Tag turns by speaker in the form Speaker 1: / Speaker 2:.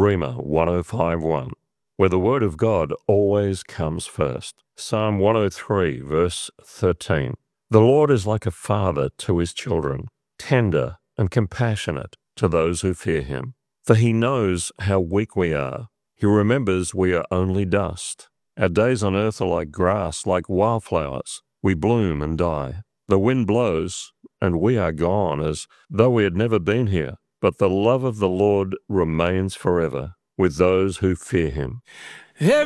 Speaker 1: Rhema 1051, where the Word of God always comes first. Psalm 103, verse 13. The Lord is like a father to his children, tender and compassionate to those who fear him. For he knows how weak we are. He remembers we are only dust. Our days on earth are like grass, like wildflowers. We bloom and die. The wind blows, and we are gone, as though we had never been here. But the love of the Lord remains forever with those who fear him.